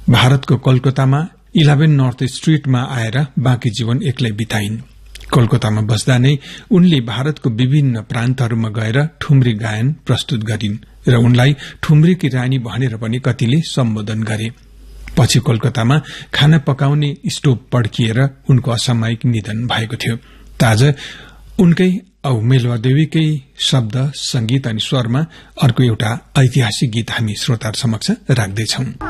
भारतको कोलकातामा 11 नर्थ स्ट्रीटमा आएर बाँकी जीवन एक्लै बिताइन्। कोलकातामा बस्दा नै उनले भारतको विभिन्न प्रान्तहरूमा गएर ठुम्री गायन प्रस्तुत गरिन् र उनलाई ठुम्रीकी रानी भनेर पनि कतिले सम्बोधन गरे। पछि कोलकातामा खाना पकाउने स्टोभ पड्किएर उनको असामयिक निधन भएको थियो। आज उनकै औ मेलवादेवीकै शब्द, संगीत अनि स्वरमा अर्को एउटा ऐतिहासिक गीत हामी श्रोताहरु समक्ष राख्दैछौं।